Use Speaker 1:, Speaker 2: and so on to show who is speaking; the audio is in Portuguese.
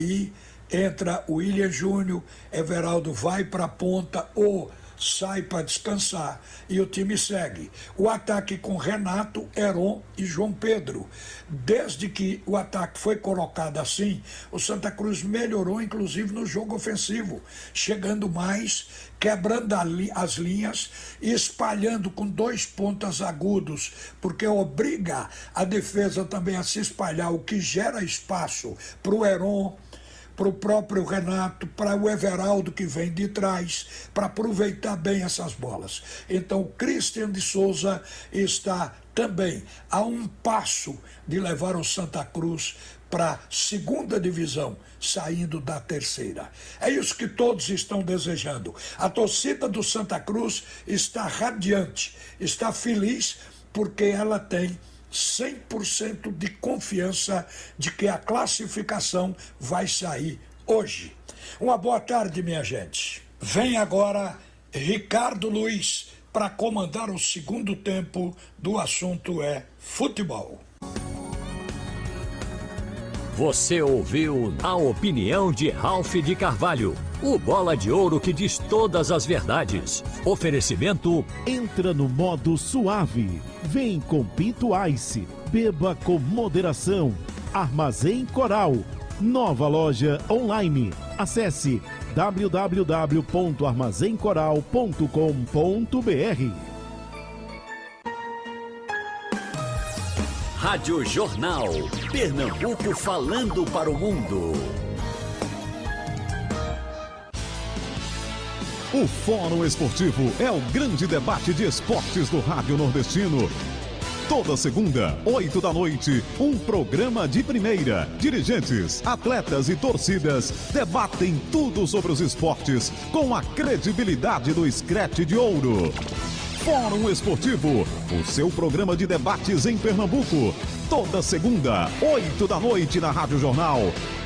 Speaker 1: E entra o William Júnior, Everaldo vai para a ponta ou sai para descansar e o time segue. O ataque com Renato, Heron e João Pedro. Desde que o ataque foi colocado assim, o Santa Cruz melhorou, inclusive no jogo ofensivo, chegando mais, quebrando as linhas e espalhando com 2 pontas agudos, porque obriga a defesa também a se espalhar, o que gera espaço para o Heron, para o próprio Renato, para o Everaldo que vem de trás, para aproveitar bem essas bolas. Então o Christian de Souza está também a um passo de levar o Santa Cruz para a segunda divisão, saindo da terceira. É isso que todos estão desejando. A torcida do Santa Cruz está radiante, está feliz porque ela tem 100% de confiança de que a classificação vai sair hoje. Uma boa tarde, minha gente. Vem agora Ricardo Luiz para comandar o segundo tempo do assunto é futebol.
Speaker 2: Você ouviu a opinião de Ralph de Carvalho, o bola de ouro que diz todas as verdades. Oferecimento:
Speaker 3: entra no modo suave. Vem com Pinto Ice. Beba com moderação. Armazém Coral. Nova loja online. Acesse www.armazencoral.com.br.
Speaker 2: Rádio Jornal. Pernambuco falando para o mundo.
Speaker 3: O Fórum Esportivo é o grande debate de esportes do Rádio Nordestino. Toda segunda, 8 da noite, um programa de primeira. Dirigentes, atletas e torcidas debatem tudo sobre os esportes com a credibilidade do Scratch de Ouro. Fórum Esportivo, o seu programa de debates em Pernambuco. Toda segunda, 8 da noite na Rádio Jornal.